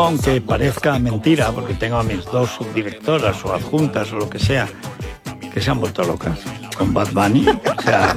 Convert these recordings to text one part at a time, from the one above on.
Aunque parezca mentira, porque tengo a mis 2 subdirectoras o adjuntas o lo que sea, que se han vuelto locas con Bad Bunny. O sea,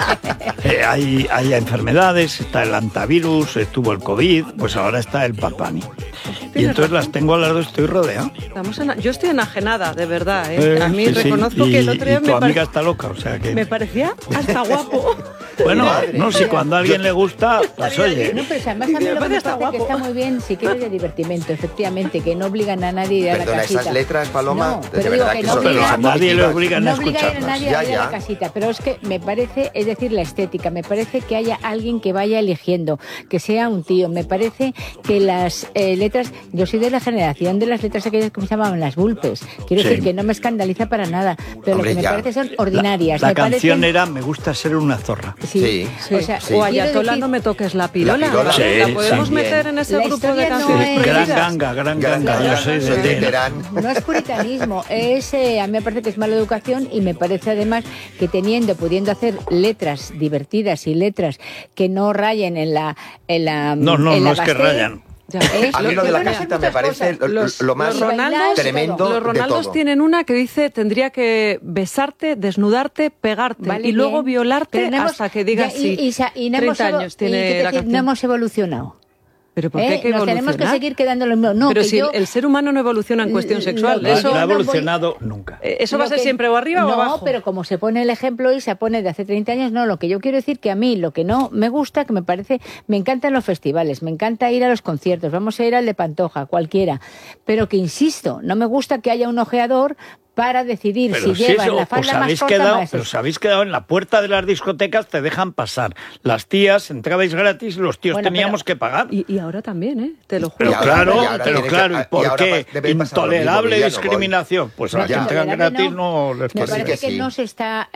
hay enfermedades, está el antivirus, estuvo el COVID, pues ahora está el Bad Bunny. Y entonces las tengo al lado, estoy rodeado. Yo estoy enajenada, de verdad. A mí reconozco que el otro día tu amiga está loca, o sea que... Me parecía hasta guapo. Bueno, no, si cuando a alguien le gusta, pues oye. No, pero además a mí me parece que está muy bien si quieres de divertimento, efectivamente, que no obligan a nadie a ir a la casita. Esas letras, Paloma, no, pero digo que no a nadie le obligan a escucharlas. No obligan a nadie a ir a la casita, pero es que me parece, es decir, la estética, me parece que haya alguien que vaya eligiendo, que sea un tío, me parece que las letras, yo soy de la generación de las letras aquellas que se llamaban las vulpes, quiero decir que no me escandaliza para nada, pero lo que me parece son ordinarias. La canción era Me gusta ser una zorra. Sí. O sea, o Ayatola, no me toques la pirola. ¿La podemos meter en ese grupo de canciones? Gran ganga. Yo soy de no es puritanismo, a mí me parece que es mala educación y me parece además que pudiendo hacer letras divertidas y letras que no rayen en la no es que rayan. A mí lo de la casita me parece lo más tremendo. Los Ronaldos tienen una que dice tendría que besarte, desnudarte, pegarte y luego violarte hasta que digas sí. 30 años tiene la canción. No hemos evolucionado. ¿Pero por qué hay que Nos evolucionar? tenemos que seguir quedando lo mismo. No, pero si el ser humano no evoluciona en cuestión sexual. No ha evolucionado nunca. ¿Eso va a ser siempre o arriba o abajo? No, pero como se pone el ejemplo y se pone de hace 30 años, no. Lo que yo quiero decir que a mí lo que no me gusta, que me parece, me encantan los festivales, me encanta ir a los conciertos, vamos a ir al de Pantoja, cualquiera. Pero que insisto, no me gusta que haya un ojeador para decidir si llevan la falda más corta pero os habéis quedado en la puerta de las discotecas, te dejan pasar. Las tías entrabais gratis, los tíos teníamos que pagar. Y ahora también, te lo juro. Pero claro, ¿y por qué? Intolerable discriminación. Pues a los que entran gratis no les pasa. Me parece que no se está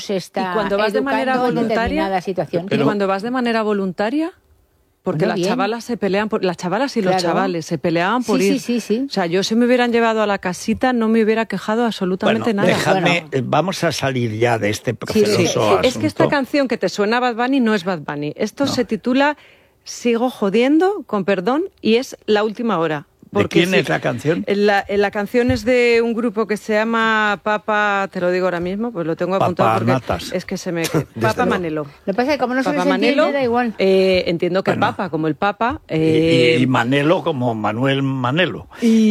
¿Y cuando vas de manera voluntaria? ¿Y cuando vas de manera voluntaria? Porque las chavalas se pelean las chavalas y los chavales se peleaban por ir. Sí. O sea, yo si me hubieran llevado a la casita no me hubiera quejado absolutamente nada. Déjame, vamos a salir ya de este proceso asunto. Es que esta canción que te suena Bad Bunny no es Bad Bunny. Esto se titula Sigo jodiendo, con perdón, y es La última hora. ¿De quién es la canción? La canción es de un grupo que se llama Papa, te lo digo ahora mismo, pues lo tengo apuntado porque es que se me... Papa Manelo. Lo que pasa es que como no se les entiende, da igual. Entiendo que Papa, como el Papa... Y Manelo como Manuel Manelo.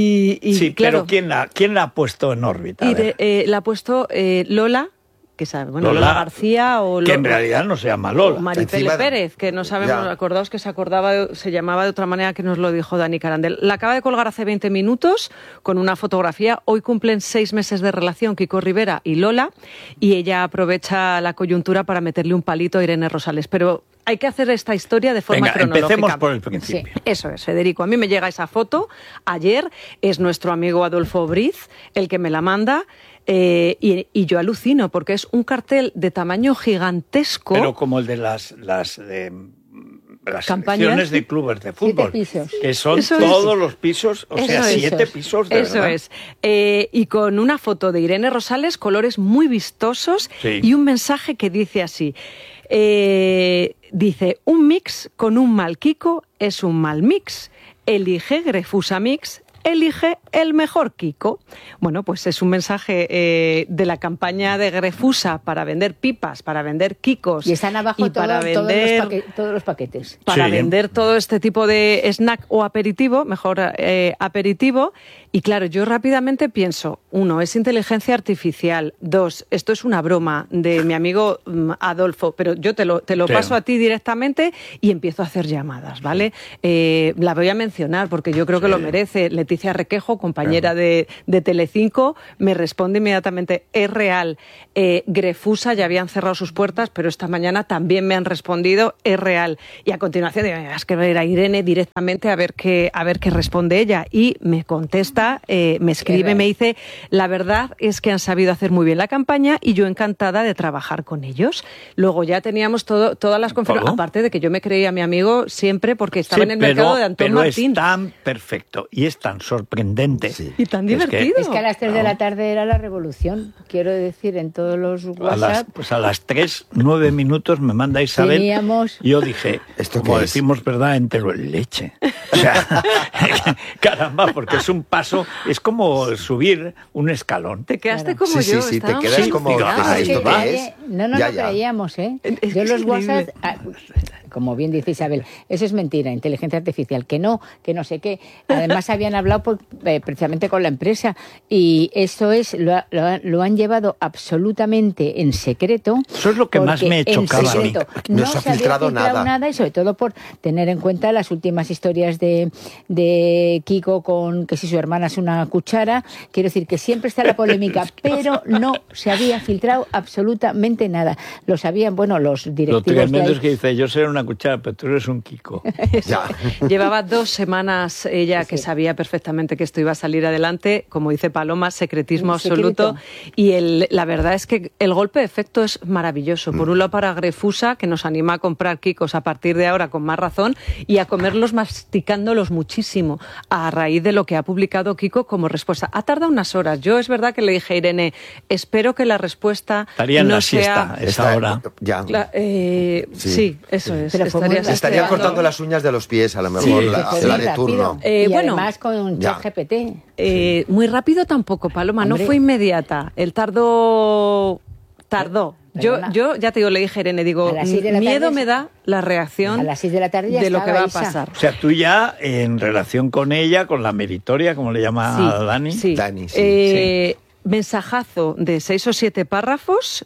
Sí, claro. Pero ¿quién la ha puesto en órbita? La ha puesto Lola, que sabe, Lola García o que en realidad no se llama Lola. Maripele Pérez, que no sabemos, acordaos que se llamaba de otra manera, que nos lo dijo Dani Carandel. La acaba de colgar hace 20 minutos con una fotografía. Hoy cumplen 6 meses de relación Kiko Rivera y Lola, y ella aprovecha la coyuntura para meterle un palito a Irene Rosales. Pero hay que hacer esta historia de forma cronológica. Empecemos por el principio. Sí, eso es, Federico. A mí me llega esa foto ayer, es nuestro amigo Adolfo Briz el que me la manda. Y yo alucino porque es un cartel de tamaño gigantesco. Pero como el de las secciones de clubes de fútbol, 7 pisos. Que son todos los pisos, o sea, 7 pisos de Eso verdad. es. Y con una foto de Irene Rosales, colores muy vistosos y un mensaje que dice así. Dice, un mix con un mal Kiko es un mal mix. Elige Grefusa Mix. Elige el mejor Kiko. Bueno, pues es un mensaje de la campaña de Grefusa para vender pipas, para vender Kikos. Y están abajo todos los paquetes. Para vender todo este tipo de snack o aperitivo, mejor aperitivo. Y claro, yo rápidamente pienso, 1, es inteligencia artificial. 2, esto es una broma de mi amigo Adolfo, pero yo te lo paso a ti directamente y empiezo a hacer llamadas, ¿vale? La voy a mencionar porque yo creo que lo merece. Leticia Requejo, compañera de Telecinco, me responde inmediatamente, es real. Grefusa ya habían cerrado sus puertas, pero esta mañana también me han respondido, es real. Y a continuación digo, es que ver a Irene directamente a ver qué responde ella. Y me contesta, me escribe, me dice, la verdad es que han sabido hacer muy bien la campaña y yo encantada de trabajar con ellos. Luego ya teníamos todas las confirmaciones, aparte de que yo me creía a mi amigo siempre porque estaba en el mercado de Antón Martín. Es tan perfecto y es tan sorprendente. Sí. Y tan divertido. Es que a las 3 de la tarde era la revolución, quiero decir, en todos los WhatsApp. A las 3:09 me manda Isabel. Teníamos... Yo dije, ¿esto como qué es? decimos, ¿verdad? Entero en leche. O sea, caramba, porque es un paso, es como subir un escalón. Te quedaste Claro. como Sí, yo. sí, te estábamos quedas muy como, intrigados. ¿ah, esto que qué es? no nos Ya, lo ya. creíamos, ¿eh? Es Yo los increíble. WhatsApp, como bien dice Isabel, eso es mentira, inteligencia artificial, que no sé qué. Además habían hablado precisamente con la empresa y eso es, lo han llevado absolutamente en secreto. Eso es lo que más porque me chocaba a mí. en secreto No no se ha se había filtrado nada. y sobre todo por tener en cuenta las últimas historias de Kiko con que si su hermana es una cuchara. Quiero decir que siempre está la polémica, pero no se había filtrado absolutamente nada. Lo sabían, bueno, los Lo directivos de tremendo ahí. es que dice, yo seré una cuchara, pero tú eres un Kiko. Ya. Llevaba 2 semanas ella que sabía perfectamente que esto iba a salir adelante, como dice Paloma, secretismo Un secreto. absoluto. Y la verdad es que el golpe de efecto es maravilloso. Por un lado para Grefusa, que nos anima a comprar Kikos a partir de ahora con más razón y a comerlos masticándolos muchísimo, a raíz de lo que ha publicado Kiko como respuesta. Ha tardado unas horas. Yo es verdad que le dije a Irene, espero que la respuesta Estaría en no la sea... siesta, esa hora. Ya. Sí, eso es. Pero fue muy Estarías rápido. Estarían deseando- cortando las uñas de los pies, a lo mejor, Sí, la, Fue la muy de rápido. turno. Y Bueno, además con ya. ChatGPT. Muy rápido tampoco, Paloma, Hombre. no fue inmediata. Él tardó. Perdona. Yo ya te digo, le dije a Irene, digo, A las 6 de la miedo tarde me da la A reacción las 6 de la tarde ya de lo que estaba va a Isa. pasar. O sea, tú ya en relación con ella, con la meritoria, como le llama Dani. Sí. Dani, sí. Mensajazo de 6 o 7 párrafos.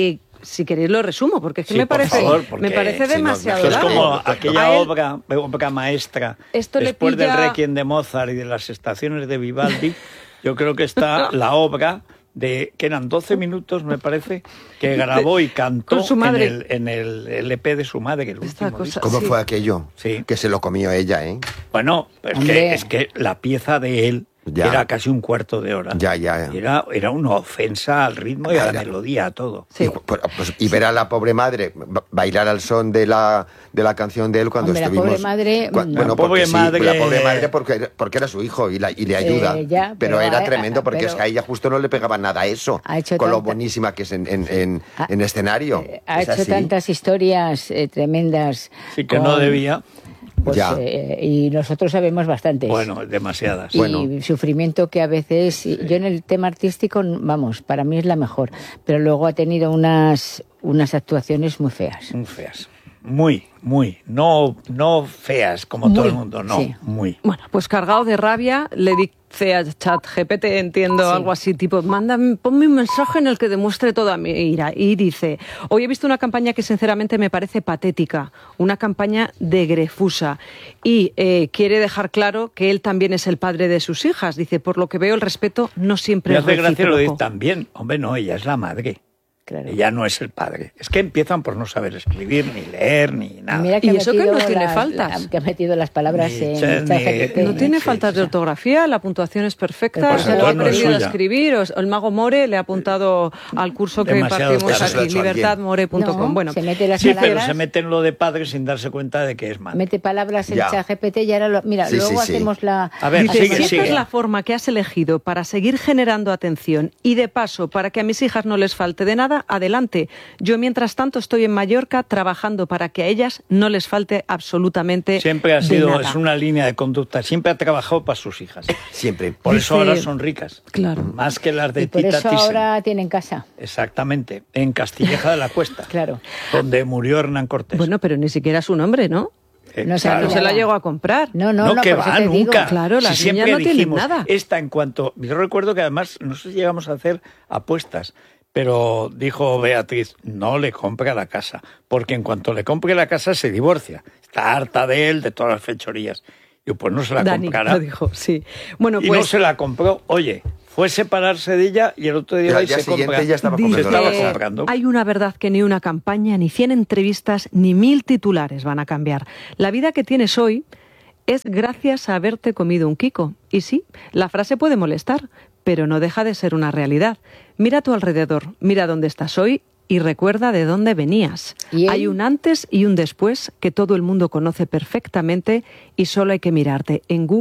Si queréis lo resumo, porque es que Sí, me por parece, favor, porque me parece si no, demasiado Esto es largo. como A aquella él- obra maestra, Esto le después del pilla- Requiem de Mozart y de las estaciones de Vivaldi, yo creo que está la obra que eran 12 minutos, me parece, que grabó y cantó Con su madre. en el LP de su madre, el Esta último cosa- disco. ¿Cómo sí. fue aquello? Sí. Que se lo comió ella, ¿eh? Bueno, Hombre. es que la pieza de él Ya. era casi un cuarto de hora. Ya. Era una ofensa al ritmo y a la melodía, a todo. Sí. Y ver a la pobre madre bailar al son de la canción de él cuando Hombre, la estuvimos... pobre madre, bueno, la pobre porque sí, madre- la pobre madre porque era su hijo y le ayuda. Ya, pero pero era tremendo porque pero- es que a ella justo no le pegaba nada a eso, Ha hecho con lo tanta- buenísima que es en escenario. Ha Es hecho así. tantas historias tremendas. Sí que no debía. Pues, Ya. Y nosotros sabemos bastantes. Bueno, demasiadas. Y bueno. sufrimiento que a veces, yo en el tema artístico, vamos, para mí es la mejor, pero luego ha tenido unas actuaciones muy feas. Muy feas. Muy. No feas como Muy, todo el mundo, no. sí. Muy. Bueno, pues cargado de rabia, le dice a ChatGPT, entiendo, Sí. algo así, tipo, ponme un mensaje en el que demuestre toda mi ira. Y dice, hoy he visto una campaña que sinceramente me parece patética, una campaña de Grefusa. Y quiere dejar claro que él también es el padre de sus hijas. Dice, por lo que veo, el respeto no siempre Me es hace gracia lo de recíproco. también. Hombre, no, ella es la madre. Claro. Ella no es el padre. Es que empiezan por no saber escribir, ni leer, ni nada. Mira Y ha eso que metido no tiene faltas. que ha metido las palabras Ni en chen, ChatGPT. ni- No tiene Sí, faltas de ortografía, la puntuación es perfecta, Pues se lo ha entonces no es aprendido a suya. escribir, o el mago More le ha apuntado al curso que Demasiado impartimos tarde. Eso se lo ha aquí, hecho alguien. libertadmore.com. No, Bueno, se mete las Sí, pero palabras, se mete en lo de padre sin darse cuenta de que es madre. mete palabras en Ya. ChatGPT y ahora mira, Sí, luego sí, sí. hacemos la... A ver, dice, sigue, si esta sigue. es la forma que has elegido para seguir generando atención y de paso para que a mis hijas no les falte de nada, adelante. Yo mientras tanto estoy en Mallorca trabajando para que a ellas no les falte absolutamente Siempre ha de sido, nada. es una línea de conducta. Siempre ha trabajado para sus hijas. Siempre. Por Dice- eso ahora son ricas. Claro. Más que las de Y por Tita eso Thyssen. ahora tienen casa. Exactamente. En Castilleja de la Cuesta. Claro. Donde murió Hernán Cortés. Bueno, pero ni siquiera su nombre, ¿no? no se No se la nada. llegó a comprar. No, No, que por eso va, te digo. nunca. Claro, las Si niñas siempre no tienen dijimos, nada. esta en cuanto... Yo recuerdo que además, no sé si llegamos a hacer apuestas, pero dijo Beatriz, no le compre la casa, porque en cuanto le compre la casa se divorcia. Está harta de él, de todas las fechorías. Yo, pues no se la Dani comprará. lo dijo, sí. Bueno, Y pues no se la compró. Oye, fue separarse de ella y el otro día Pero va al y día se siguiente compra. ya estaba dice, comprando la estaba casa. comprando. hay una verdad que ni una campaña, ni 100 entrevistas, ni 1000 titulares van a cambiar. La vida que tienes hoy es gracias a haberte comido un Kiko. Y sí, la frase puede molestar, pero no deja de ser una realidad. Mira a tu alrededor, mira dónde estás hoy y recuerda de dónde venías. ¿Y él? Hay un antes y un después que todo el mundo conoce perfectamente y solo hay que mirarte en Google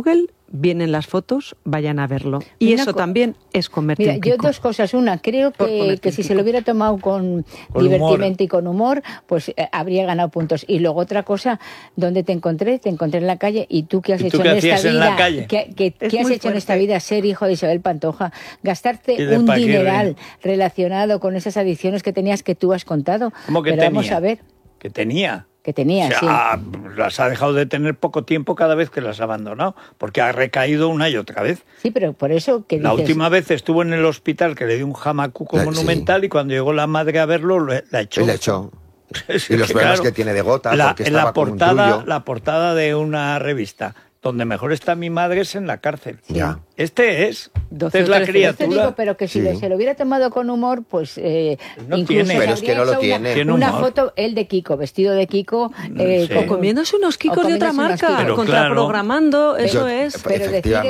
vienen las fotos, vayan a verlo. Y eso también es convertir Mira, en yo Kiko. dos cosas. Una, creo que si se lo hubiera tomado con divertimento y con humor, pues habría ganado puntos. Y luego otra cosa, ¿dónde te encontré? Te encontré en la calle. ¿Y tú qué has hecho en esta vida? ¿Qué has hecho en esta vida? Ser hijo de Isabel Pantoja, gastarte un dineral relacionado con esas adicciones que tenías que tú has contado. ¿Cómo que pero tenía? vamos a ver. Que tenía. Que tenía, o sea, las ha dejado de tener poco tiempo cada vez que las ha abandonado, porque ha recaído una y otra vez. Sí, pero por eso que La última vez estuvo en el hospital, que le dio un jamacuco monumental, y cuando llegó la madre a verlo, la echó. Y la echó. Y los problemas que tiene de gota, porque estaba con un yuyo. La portada de una revista, donde mejor está mi madre, es en la cárcel. Ya. Esta es la criatura. Te digo, pero que si se lo hubiera tomado con humor, pues no incluso tiene. Pero es que no lo tiene. Una foto, él de Kiko, vestido de Kiko, o comiéndose unos Kikos de otra marca, contraprogramando, eso es. Pero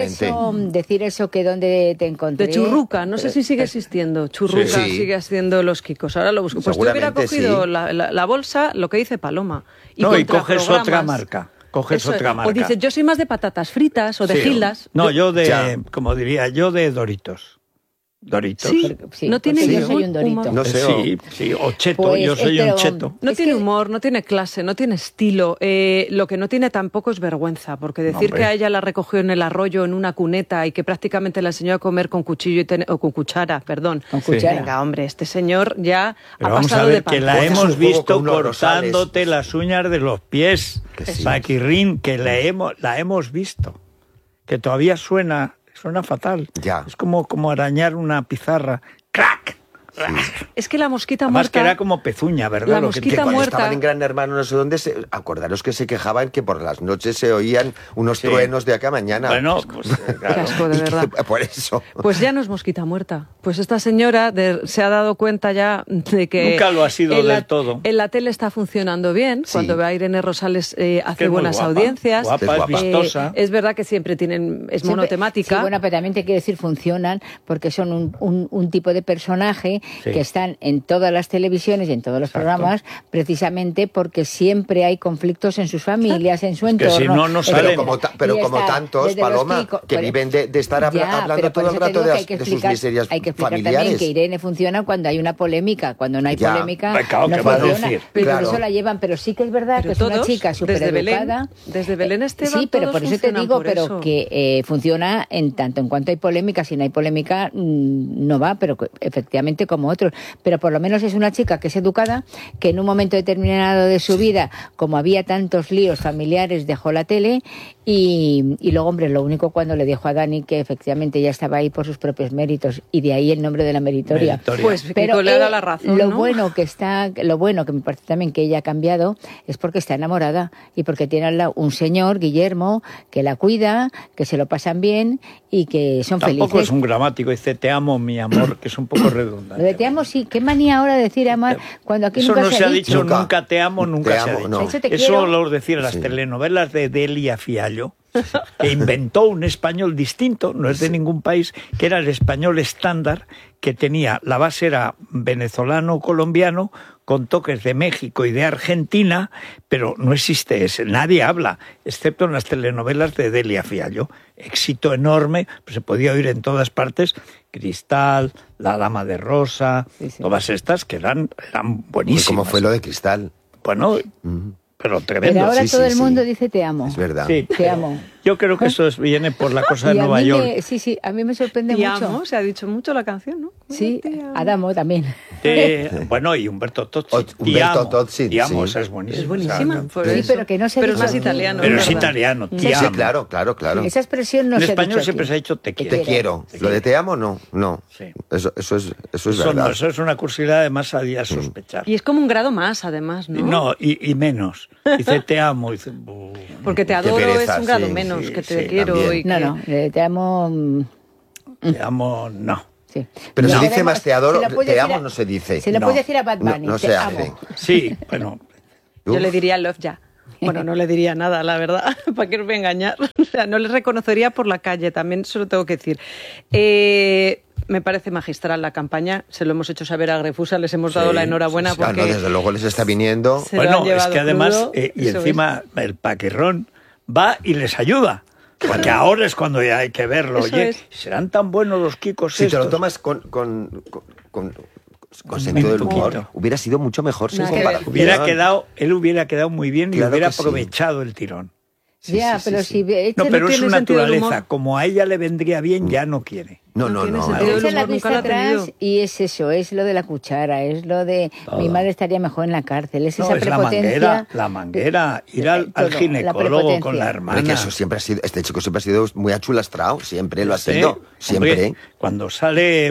decir eso que donde te encontré. De Churruca, no sé si sigue existiendo. Churruca sigue haciendo los Kikos. Ahora lo busco. Pues tú hubiera cogido la bolsa, lo que dice Paloma. Y coges otra marca. Coges otra marca. O dices, yo soy más de patatas fritas o de gilas. No, yo como diría, yo de Doritos. Doritos. Sí, no tiene ningún un Dorito. Humor. No sé, sí, o cheto, pues, yo soy un cheto. No tiene humor, no tiene clase, no tiene estilo. Lo que no tiene tampoco es vergüenza, porque decir que a ella la recogió en el arroyo, en una cuneta, y que prácticamente la enseñó a comer con cuchillo o con cuchara, perdón. Con cuchara. Venga, hombre, este señor ya pero ha pasado de que la hemos visto cortándote las uñas de los pies, Paquirrín, que la hemos visto. Que todavía suena fatal. Ya. Es como arañar una pizarra. ¡Crack! Sí. Es que la mosquita Además muerta... que era como pezuña, ¿verdad? La mosquita cuando muerta... estaban en Gran Hermano, no sé dónde, acordaros que se quejaban que por las noches se oían unos truenos de acá a mañana. Bueno, pues claro. Qué asco, de verdad. Por eso. Pues ya no es mosquita muerta. Pues esta señora se ha dado cuenta ya de que... Nunca lo ha sido del todo. En la tele está funcionando bien. Sí. Cuando ve a Irene Rosales hace buenas audiencias. Guapa, es vistosa. Es verdad que siempre es monotemática. Sí, bueno, pero también te quiero decir, funcionan porque son un tipo de personaje que están en todas las televisiones y en todos los programas, precisamente porque siempre hay conflictos en sus familias, en su entorno. Que si no salen. Pero como tantos, Paloma, que viven de estar hablando todo el rato de sus miserias familiares. Hay que explicar también que Irene funciona cuando hay una polémica. Cuando no hay polémica, claro, no funciona. Pero claro. por eso la llevan. Pero sí que es verdad que es una chica súper educada. Desde Belén Esteban. Sí, pero por eso te digo, que funciona en tanto en cuanto hay polémica. Si no hay polémica, no va, pero efectivamente como otros. Pero por lo menos es una chica que es educada, que en un momento determinado de su vida, como había tantos líos familiares, dejó la tele y luego, hombre, lo único cuando le dijo a Dani que efectivamente ya estaba ahí por sus propios méritos y de ahí el nombre de la meritoria. Pues pero le da la razón, lo bueno que me parece también que ella ha cambiado es porque está enamorada y porque tiene al lado un señor, Guillermo, que la cuida, que se lo pasan bien y que son felices. Tampoco es un gramático, dice te amo, mi amor, que es un poco redundante. Lo de te amo, sí. Qué manía ahora de decir amar cuando aquí eso nunca no se ha dicho. Nunca te amo, nunca te se ha amo, dicho. no. Eso lo decían las telenovelas de Delia Fiallo, que inventó un español distinto, no es de ningún país, que era el español estándar, que tenía, la base era venezolano-colombiano, con toques de México y de Argentina, pero no existe ese, nadie habla, excepto en las telenovelas de Delia Fiallo. Éxito enorme, pues se podía oír en todas partes, Cristal, La Dama de Rosa, todas estas que eran buenísimas. ¿Cómo fue lo de Cristal? Bueno... Pero tremendo. Pero ahora todo el mundo dice te amo. Es verdad. Sí. Te amo. Yo creo que eso viene por la cosa de Nueva York. Sí, a mí me sorprende mucho. Te amo, se ha dicho mucho la canción, ¿no? Sí, Adamo también. Bueno, y Umberto Tozzi. Umberto Tozzi, Te amo, esa es buenísima. Es buenísima. Sí, pero que no se Pero es más italiano. Pero es italiano, te amo. Sí, claro. Esa expresión no se ha dicho. En español siempre se ha dicho te quiero. Te quiero. Lo de te amo, no. Sí. Eso es verdad. No, eso es una curiosidad además a sospechar. Y es como un grado más, además, ¿no? No, y menos. Dice te amo. Dice, porque te adoro pereza, es un grado menos que te quiero. Y no, te amo... Te amo, no. Sí. Pero se dice más te adoro, te amo no se dice. Se le puede decir a Bad Bunny, no se hace. Sí, bueno. Yo le diría love ya. Bueno, no le diría nada, la verdad, para que os voy a engañar. O sea, no le reconocería por la calle, también se lo tengo que decir. Me parece magistral la campaña, se lo hemos hecho saber a Grefusa, les hemos dado la enhorabuena porque... desde luego les está viniendo. Bueno, es que además, y encima el Paquirrón va y les ayuda. Porque ahora es cuando ya hay que verlo. Eso Oye, es. ¿serán tan buenos los Kikos Si te estos? lo tomas con sentido del humor, poquito. hubiera sido mucho mejor sin Nada que ver. comparación. Él hubiera quedado muy bien y Claro hubiera que sí. aprovechado el tirón. Sí, ya, sí, pero sí, si sí. este No, pero es su tiene sentido del naturaleza. humor. Como a ella le vendría bien, ya no quiere. No, No no, tiene no. sentido. echa el la humor nunca vista lo ha tenido. atrás y es eso, es lo de la cuchara, es lo de Todo. mi madre estaría mejor en la cárcel, es No, esa es la prepotencia. manguera, ir al Todo, la ginecólogo con prepotencia. la Hombre, hermana. que eso siempre ha sido, este chico siempre ha sido muy achulastrado, siempre lo ha Sí, sido, siempre. hombre, cuando sale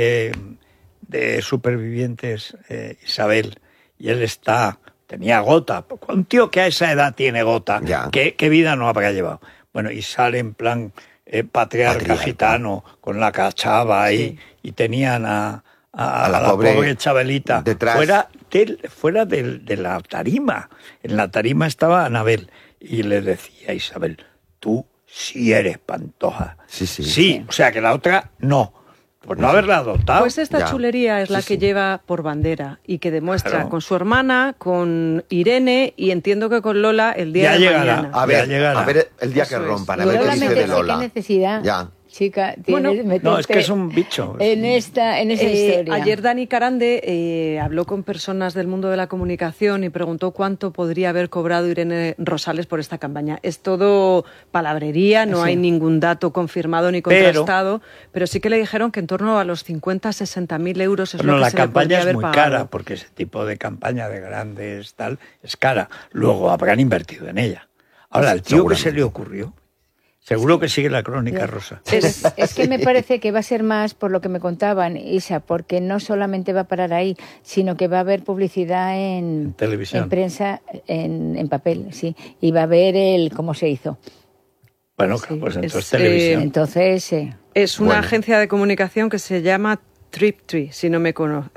de Supervivientes Isabel y él tenía gota, un tío que a esa edad tiene gota, Ya. ¿qué vida no habrá llevado? Bueno, y sale en plan patriarca gitano con la cachava ahí y tenían a la pobre Chabelita detrás. fuera de la tarima. En la tarima estaba Anabel y le decía a Isabel, tú sí eres Pantoja. Sí. O sea que la otra no. Pues no haberla adoptado. Pues esta Ya. chulería es la Sí, que sí. lleva por bandera y que demuestra Claro. con su hermana, con Irene y entiendo que con Lola el día Ya de llegará. mañana. A Ya ver, llegará. a ver el día Eso que es. rompan, a Y ver qué Lola dice de meterse, Lola. qué necesidad, Ya. chica, Bueno, tienes meterte no, es que es un bicho. en esa historia. Ayer Dani Carande habló con personas del mundo de la comunicación y preguntó cuánto podría haber cobrado Irene Rosales por esta campaña. Es todo palabrería, no Sí. hay ningún dato confirmado ni Pero- contrastado, pero sí que le dijeron que en torno a los 50-60.000 euros es Bueno, lo que la se le campaña podría es haber muy pagado. cara, porque ese tipo de campaña de grandes tal es cara. Luego habrán invertido en ella. Ahora, el tío que se le ocurrió, seguro que sigue la crónica rosa. Es que me parece que va a ser más por lo que me contaban, Isa, porque no solamente va a parar ahí, sino que va a haber publicidad en televisión. en prensa, en papel, sí, y va a haber el cómo se hizo. Bueno, Sí, pues entonces es, televisión. Entonces, Es una Bueno. agencia de comunicación que se llama Triptree, si no me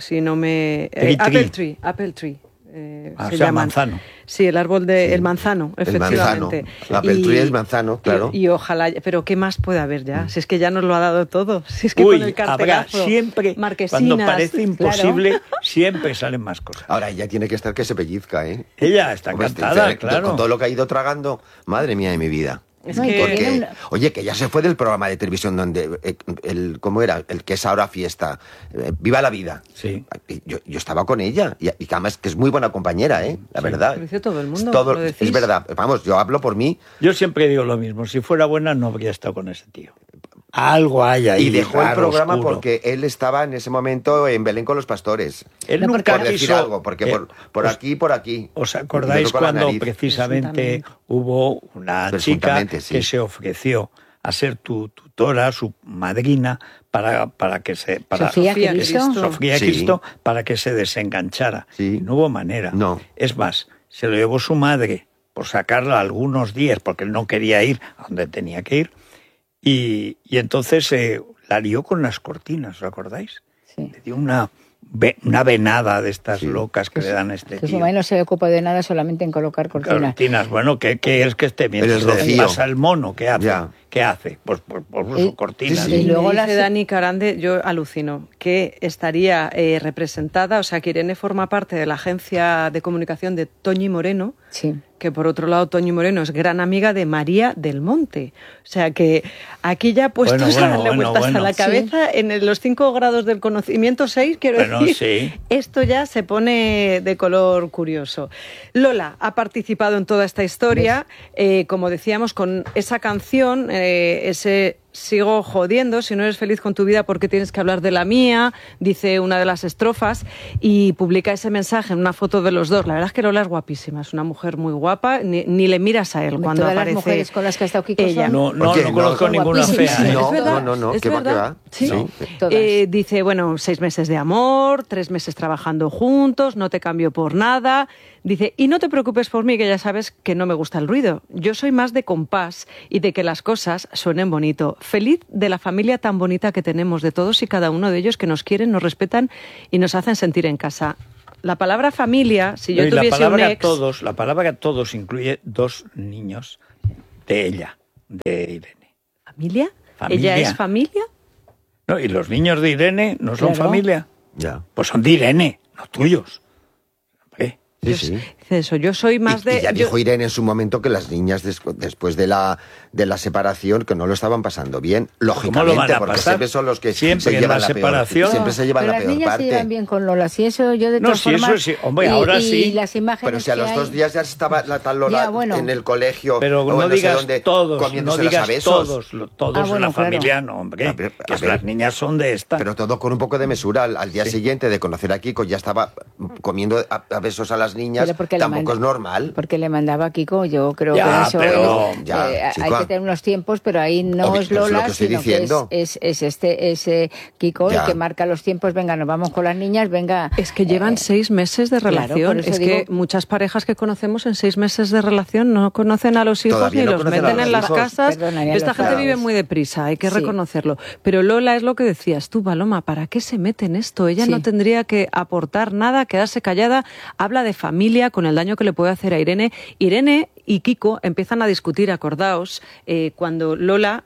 Triptree. Apple Tree. Ah, se o sea, llaman. manzano. Sí, el árbol de Sí. el manzano, El manzano. efectivamente. La Apple Tree es manzano, claro. Y ojalá, pero ¿qué más puede haber ya? Si es que ya nos lo ha dado todo. Si es que Uy, con el habrá cartelazo, siempre, marquesinas, cuando parece claro. imposible, siempre salen más cosas. Ahora ella tiene que estar que se pellizca, ¿eh? Ella está Hombre, encantada, claro. Con todo lo que ha ido tragando, madre mía de mi vida. Es No, y que- que Porque, tiene una- oye, que ya se fue del programa de televisión donde, ¿cómo era? El que es ahora fiesta. Viva la vida. Sí. Yo estaba con ella y además que es muy buena compañera, ¿eh? La verdad. Lo dice todo el mundo, Todo- lo decís. es verdad. Vamos, yo hablo por mí Yo siempre digo lo mismo. Si fuera buena, no habría estado con ese tío. Algo hay ahí. y dejó el raro, programa oscuro. porque él estaba en ese momento en Belén con los pastores. Él No, nunca Por decir quiso. algo, porque por aquí, por aquí. ¿Os Y me acordáis tocó la cuando nariz. precisamente hubo una chica Presuntamente, sí. que se ofreció a ser tu tutora, su madrina, para que se... Para, Sofía Cristo. Sofía Sí. Cristo, para que se desenganchara. Sí. Y no hubo manera. No. Es más, se lo llevó su madre por sacarla algunos días, porque él no quería ir a donde tenía que ir, y entonces la lió con las cortinas, ¿os acordáis? Sí. Le dio una venada de estas Sí. locas que le dan a este que su tío. madre no se ocupa de nada, solamente en colocar cortinas. Cortinas, bueno, ¿qué es que esté mientras El se rocío. pasa el mono? ¿Qué hace? Ya. ¿Qué hace? Pues Y- cortinas. sí, Y Y luego luego las- dice Dani Carande, yo alucino, que estaría representada, o sea, que Irene forma parte de la agencia de comunicación de Toñi Moreno, Sí. que por otro lado Toñi Moreno es gran amiga de María del Monte. O sea que aquí ya puestos Bueno, a darle bueno, vueltas a bueno. la cabeza, en los 5 grados del conocimiento, 6, quiero Bueno, decir, sí. esto ya se pone de color curioso. Lola ha participado en toda esta historia, como decíamos, con esa canción, ese Sigo jodiendo, si no eres feliz con tu vida porque tienes que hablar de la mía, dice una de las estrofas, y publica ese mensaje en una foto de los dos. La verdad es que Lola es guapísima, es una mujer muy guapa, ni le miras a él cuando Todas aparece las mujeres con las que ha estado Kiko ella. son- No Oye, conozco no, ninguna guapísimas. fea. ¿eh? No, Es verdad, no, es que va, que verdad. va. Sí. No. Todas. Dice, bueno, 6 meses de amor, 3 meses trabajando juntos, no te cambio por nada. Dice, y no te preocupes por mí, que ya sabes que no me gusta el ruido. Yo soy más de compás y de que las cosas suenen bonito. Feliz de la familia tan bonita que tenemos, de todos y cada uno de ellos que nos quieren, nos respetan y nos hacen sentir en casa. La palabra familia, si yo Y la tuviese un palabra ex... la palabra todos incluye 2 niños de ella, de Irene. ¿Familia? Familia. ¿Ella es familia? No, y los niños de Irene no son Claro. familia. Ya. Pues son de Irene, no tuyos. Hombre, Sí, sí. Eso, yo soy más de... Y ya dijo Irene en su momento que las niñas después de la separación que no lo estaban pasando bien, lógicamente, porque siempre son los que siempre se llevan la la separación. peor, siempre se llevan pero la las peor niñas parte. se llevan bien con Lola, si eso yo de todas formas... eso sí, hombre, ahora y sí. las imágenes Pero si a que los hay- 2 días ya estaba la tal Lola Ya, bueno. en el colegio, Pero o no sé digas dónde, todos, no comiéndose digas las a besos. todos Ah, en bueno, la claro. familia, no, hombre, A ver, que las niñas son de esta. Pero todo con un poco de mesura. Al día siguiente de conocer a Kiko ya estaba comiendo a besos a las niñas. Pero porque le Tampoco manda- es normal. Porque le mandaba a Kiko, yo creo Ya, que eso pero- es, ya, hay chica. que tener unos tiempos, pero ahí no Obvio, es pero es lo Lola, que estoy sino diciendo. que es Kiko Ya. el que marca los tiempos, venga, nos vamos con las niñas, venga. Es que llevan 6 meses de claro, relación. por eso Es digo- que muchas parejas que conocemos en 6 meses de relación no conocen a los hijos Todavía ni no los conocen a meten los en las hijos. casas. Perdona, ni a Esta los gente padres. vive muy deprisa, hay que Sí. reconocerlo. Pero Lola es lo que decías tú, Paloma, ¿para qué se mete en esto? Ella Sí. no tendría que aportar nada, quedarse callada. Habla de familia con el daño que le puede hacer a Irene. Irene y Kiko empiezan a discutir, acordaos, cuando Lola...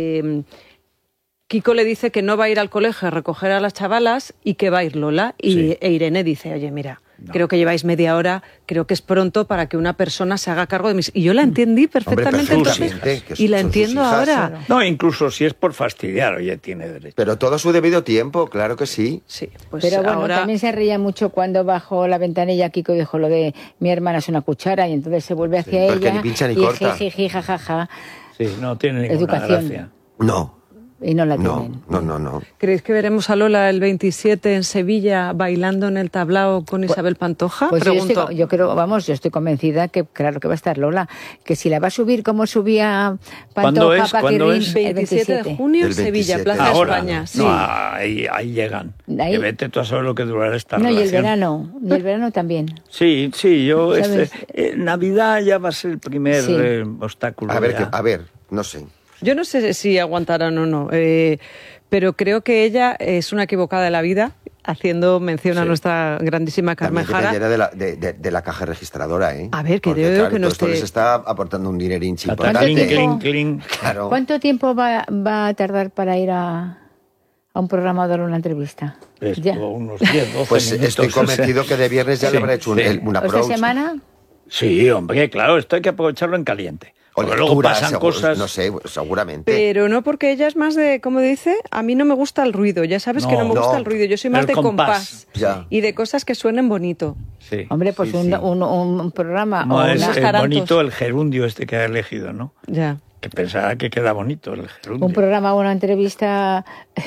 Kiko le dice que no va a ir al colegio a recoger a las chavalas y que va a ir Lola. Sí. E Irene dice, oye, mira, creo que lleváis media hora, creo que es pronto para que una persona se haga cargo de mis... Y yo la entendí perfectamente perfectamente, entonces. que Y la son sus entiendo hijas. ahora. No, incluso si es por fastidiar, oye, tiene derecho. Pero todo a su debido tiempo, claro que sí. Sí, pues Pero bueno, ahora... también se reía mucho cuando bajó la ventanilla Kiko dijo lo de mi hermana es una cuchara y entonces se vuelve hacia porque ella ni pincha ni y corta. jiji, jajaja, Sí, no tiene ninguna Educación. gracia. No, y no la tienen. no. ¿Creéis que veremos a Lola el 27 en Sevilla bailando en el tablao con Isabel Pantoja? Pues Pregunto. yo creo, vamos, yo estoy convencida que claro que va a estar Lola, que si la va a subir como subía ¿Cuándo Pantoja, es? ¿Cuándo Paquirrín, es? el 27 de junio en El Sevilla, 27. Plaza de Ahora, España. no, Sí. no, ahí llegan. Ahí. Que vete tú a saber lo que durará esta No, y el relación. verano también. Sí, yo... ¿Sabes? Navidad ya va a ser el primer Sí. obstáculo. A ver, ya. no sé. Yo no sé si aguantarán o no, pero creo que ella es una equivocada de la vida, haciendo mención a Sí. nuestra grandísima También Carmen Jara. dependiera de la caja registradora, ¿eh? A ver, que Porque, yo digo claro, que no todo esto esté- les está aportando un dinerín Tata, importante. clink, tiempo? clink, clink. Claro. ¿Cuánto tiempo va a tardar para ir a un programa a dar una entrevista? Es Ya. como unos 10, 12 Pues minutos, estoy convencido que de viernes ya Sí, le habrá hecho sí. un approach. ¿Esta semana? Sí, hombre, claro, esto hay que aprovecharlo en caliente. O Porque luego lecturas, pasan seguro, cosas... no sé, seguramente. Pero no porque ella es más de, como dice, a mí no me gusta el ruido. Ya sabes que no me No, gusta no. el ruido. Yo soy Pero más de el compás. compás. Ya. Y de cosas que suenen bonito. Sí, Hombre, pues sí, un, sí. un programa No, o es unos tarantos. bonito el gerundio este que ha elegido, ¿no? Ya. Que pensaba que queda bonito el gerundio. un programa o una entrevista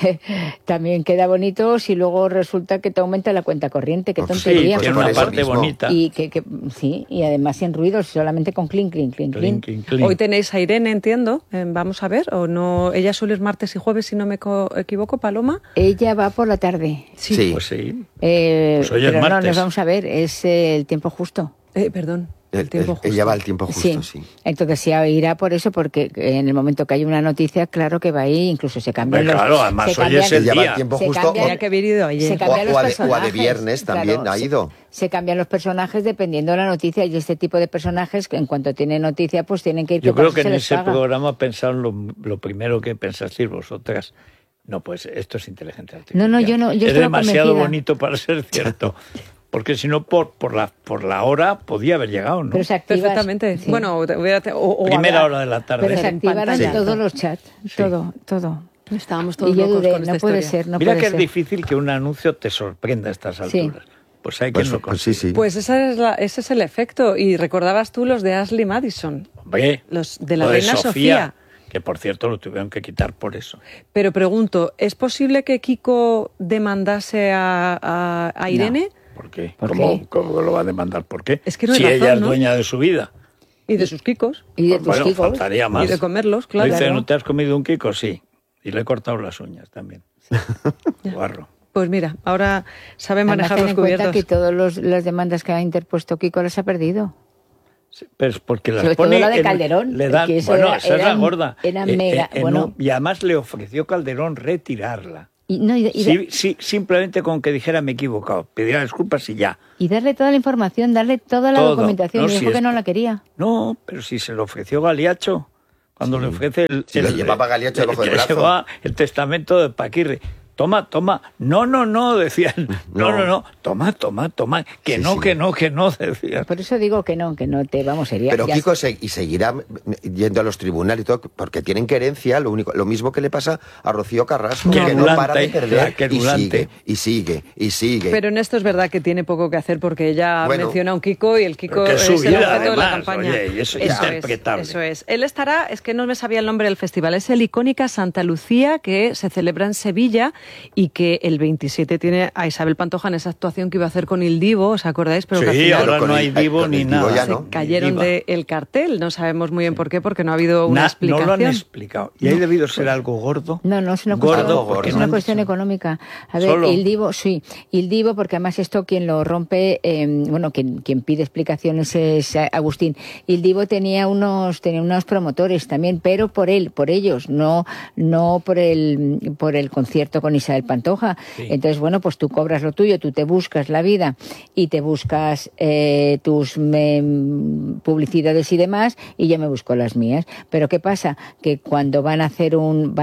también queda bonito si luego resulta que te aumenta la cuenta corriente. Qué Pues sí, tontería. pues Tiene por una eso parte mismo. bonita. Y sí, y además sin ruidos, solamente con clink, clink, clink, Clink, clink. clink, clink. Hoy tenéis a Irene, entiendo. Vamos a ver. O no. Ella suele ir martes y jueves, si no me equivoco, Paloma. Ella va por la tarde. Sí. Pues sí. Pues hoy es pero no, martes. nos vamos a ver, es el tiempo justo. Perdón. El tiempo justo. Ella va al tiempo justo, sí. Entonces sí irá por eso, porque en el momento que hay una noticia, claro que va ahí, incluso se cambian Hombre, los... claro, además se hoy cambian- es el Ella va día. al tiempo Se justo. cambia- Tenía que haber ido ayer. Se cambian los o a de personajes. viernes también ha ido. Se cambian los personajes dependiendo de la noticia y este tipo de personajes, que en cuanto tienen noticia, pues tienen que ir... Yo creo que se en les ese paga. programa pensaron lo primero que pensasteis vosotras. No, pues esto es inteligencia artificial. No, yo no, yo es estaba demasiado convencida. bonito para ser cierto. Porque si no, por la hora podía haber llegado, ¿no? Pero se activa... Perfectamente. sí. Bueno, Primera hora de la tarde. Pero se en activaron pantalla. todos los chats, todo. Estábamos todos Y yo locos dudé, con esta no puede historia. ser, no Mira puede que es ser. difícil que un anuncio te sorprenda a estas Sí. alturas. Pues hay Pues, quien lo pues sí, consigue. sí. Pues ese es el efecto. Y recordabas tú los de Ashley Madison, Hombre, los de la lo reina Sofía. que por cierto lo tuvieron que quitar por eso. Pero pregunto, ¿es posible que Kiko demandase a Irene? ¿Por qué? ¿Por ¿Cómo lo va a demandar? ¿Por qué? Es que no hay si razón, ella es ¿no? dueña de su vida. Y de sus Kikos. Y de tus Bueno, hijos. faltaría más. Y de comerlos, claro. Dice, ¿no te has comido un Kiko? Sí. Y le he cortado las uñas también. Guarro. Pues mira, ahora saben Además, manejar ten los en cuenta cubiertos. que todas las demandas que ha interpuesto Kiko las ha perdido. Sí, pero es porque las Sobre todo pone la de Calderón, le dan, que eso bueno, era- esa es la eran- gorda. eran mega, bueno. Y además le ofreció Calderón retirarla. Y, no, Sí, simplemente con que dijera me he equivocado, pidiera disculpas y ya. y darle toda la información, darle toda la Todo. documentación. No, y si dijo que esto- no la quería. No, pero si se lo ofreció Galiacho, cuando le ofrece Sí, lo llevaba Galiacho debajo del que brazo. llevaba el testamento de Paquirri. toma, no, decían, no, toma, que no, decían. Por eso digo que no te vamos sería. Pero Kiko y seguirá yendo a los tribunales y todo, porque tienen querencia, lo mismo que le pasa a Rocío Carrasco, que no para de perder y sigue. Pero en esto es verdad que tiene poco que hacer porque ella menciona a un Kiko y el Kiko es el objeto de la campaña. Oye, y eso es interpretable. Eso es. Él estará, es que no me sabía el nombre del festival, es el Icónica Santa Lucía, que se celebra en Sevilla y que el 27 tiene a Isabel Pantoja en esa actuación que iba a hacer con Il Divo, ¿os acordáis? Pero sí, que al ahora no hay Divo ni nada. Se cayeron del cartel, no sabemos muy bien por qué, porque no ha habido una explicación. No lo han explicado. ¿Y ahí debido ser algo gordo? No, es una cuestión económica. A ver, Il Divo, porque además esto quien lo rompe, quien pide explicaciones es Agustín. Il Divo tenía unos promotores también, pero por ellos, no por el concierto con Isabel Pantoja. Sí. Entonces, pues tú cobras lo tuyo, tú te buscas la vida y te buscas tus publicidades y demás, y yo me busco las mías. Pero ¿qué pasa? Que cuando van a hacer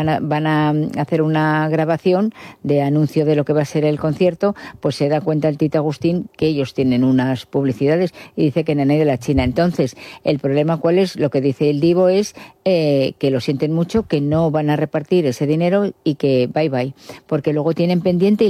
una grabación de anuncio de lo que va a ser el concierto, pues se da cuenta el Tito Agustín que ellos tienen unas publicidades y dice que Nenei de la China. Entonces, el problema ¿cuál es? Lo que dice el Divo es que lo sienten mucho, que no van a repartir ese dinero y que bye, porque luego tienen pendiente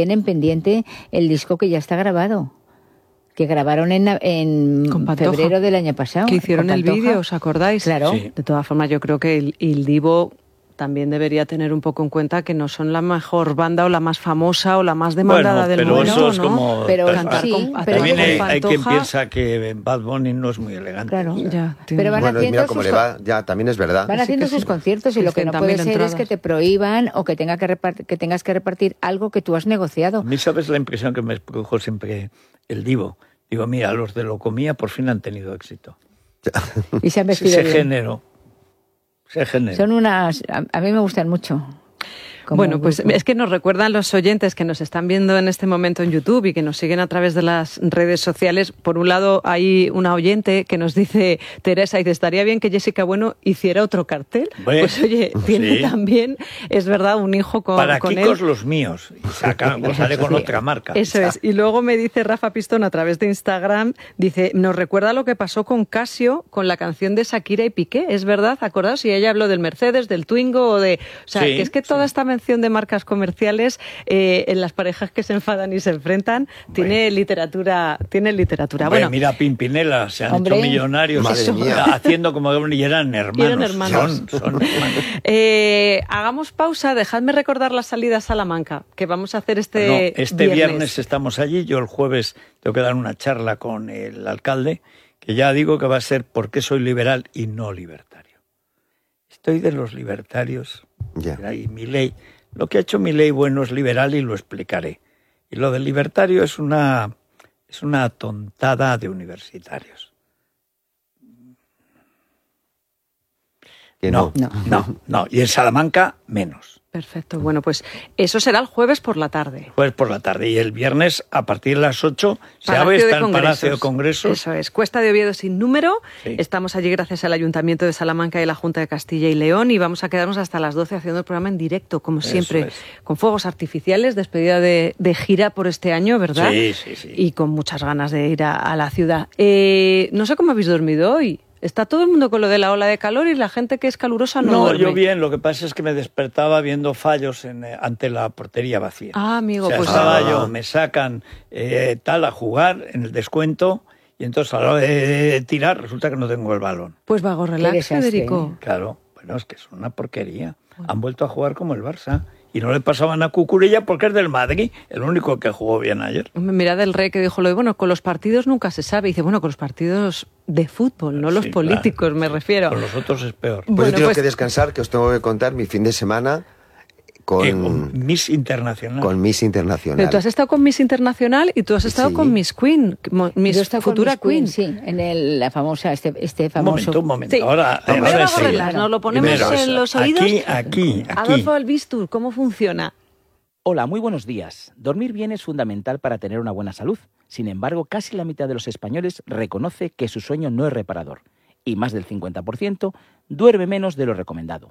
el disco que ya está grabado, que grabaron en febrero del año pasado. Que hicieron el vídeo, ¿os acordáis? Claro. Sí. De todas formas, yo creo que el Divo también debería tener un poco en cuenta que no son la mejor banda o la más famosa o la más demandada del mundo, eso es ¿no? Como pero cantar también hay quien piensa que Bad Bunny no es muy elegante. Claro, ya. Pero van haciendo mira cómo le va, ya también es verdad. Van haciendo sus conciertos y lo que no puede ser es que te prohíban o que tengas que repartir algo que tú has negociado. A mí, ¿sabes la impresión que me produjo siempre el Divo? Digo, mira, los de Locomía por fin han tenido éxito. Y se han vestido bien. Género. Son unas... A mí me gustan mucho. Bueno, pues es que nos recuerdan los oyentes que nos están viendo en este momento en YouTube y que nos siguen a través de las redes sociales. Por un lado, hay una oyente que nos dice, Teresa, dice, estaría bien que Jessica Bueno hiciera otro cartel. Pues oye, tiene también, es verdad, un hijo con para con Kikos él. Los míos. Y sale con otra marca. Eso es. Y luego me dice Rafa Pistón a través de Instagram, dice, nos recuerda lo que pasó con Casio, con la canción de Shakira y Piqué. ¿Es verdad? ¿Acordaos? Y ella habló del Mercedes, del Twingo o de... O sea, que es que toda esta mención de marcas comerciales en las parejas que se enfadan y se enfrentan tiene literatura. Bueno, mira, Pimpinela, se han hecho millonarios haciendo como y eran hermanos. Son hermanos. Hagamos pausa, dejadme recordar la salida a Salamanca, que vamos a hacer este viernes estamos allí. Yo el jueves tengo que dar una charla con el alcalde, que ya digo que va a ser ¿por qué soy liberal y no libertario? Estoy de los libertarios. Y Milei, lo que ha hecho Milei bueno es liberal y lo explicaré. Y lo del libertario es una tontada de universitarios. No. Y en Salamanca menos. Perfecto. Bueno, pues eso será el jueves por la tarde. Jueves por la tarde. Y el viernes, a partir de las 8, se abre el Palacio de Congresos. Eso es. Cuesta de Oviedo sin número. Sí. Estamos allí gracias al Ayuntamiento de Salamanca y la Junta de Castilla y León. Y vamos a quedarnos hasta las 12 haciendo el programa en directo, como siempre. Con fuegos artificiales, despedida de gira por este año, ¿verdad? Sí. Y con muchas ganas de ir a la ciudad. No sé cómo habéis dormido hoy. Está todo el mundo con lo de la ola de calor y la gente que es calurosa no duerme. Yo bien, lo que pasa es que me despertaba viendo fallos ante la portería vacía. Ah, amigo, estaba yo, me sacan a jugar en el descuento y entonces a la hora de tirar resulta que no tengo el balón. Pues vago relax, Federico. Claro, bueno, es que es una porquería. Han vuelto a jugar como el Barça. Y no le pasaban a Cucurella porque es del Madrid, el único que jugó bien ayer. Mira del Rey que dijo, con los partidos nunca se sabe. Y dice, con los partidos de fútbol, no los políticos, claro, me refiero. Con los otros es peor. Pues yo tengo que descansar, que os tengo que contar mi fin de semana con Miss Internacional. Con Miss Internacional. Pero tú has estado con Miss Internacional y tú has estado con Miss Queen, Miss Futura Queen. Sí, en la famosa, este famoso... Un momento. Sí. Ahora nos lo ponemos en los oídos. Aquí. Adolfo Albistur, ¿cómo funciona? Hola, muy buenos días. Dormir bien es fundamental para tener una buena salud. Sin embargo, casi la mitad de los españoles reconoce que su sueño no es reparador. Y más del 50% duerme menos de lo recomendado.